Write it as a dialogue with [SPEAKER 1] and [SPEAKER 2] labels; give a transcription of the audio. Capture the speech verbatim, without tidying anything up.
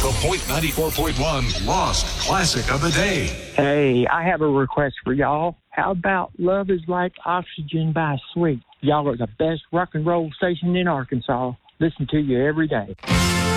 [SPEAKER 1] The Point ninety-four point one Lost Classic of the Day.
[SPEAKER 2] Hey, I have a request for y'all. How about Love is Like Oxygen by Sweet? Y'all are the best rock and roll station in Arkansas. Listen to you every day.